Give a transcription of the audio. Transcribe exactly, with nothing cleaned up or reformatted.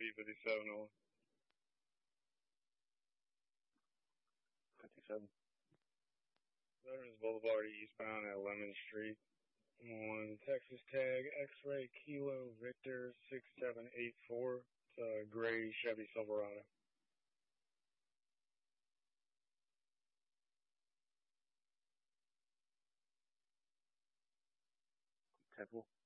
V fifty-seven on. fifty-seven. Veterans Boulevard eastbound at Lemon Street. On Texas tag X-ray Kilo Victor six seven eight four. It's a gray Chevy Silverado. Temple.